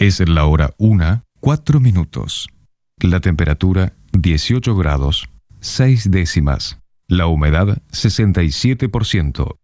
Es la hora 1:04. La temperatura 18 grados 6 décimas. La humedad 67%.